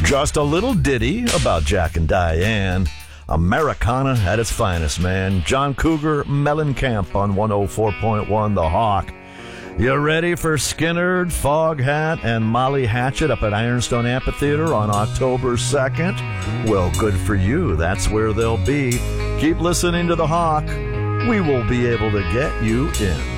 Just a little ditty about Jack and Diane. Americana at its finest, man. John Cougar Mellencamp on 104.1 The Hawk. You ready for Skynyrd, Foghat, and Molly Hatchet up at Ironstone Amphitheater on October 2nd? Well, good for you. That's where they'll be. Keep listening to The Hawk. We will be able to get you in.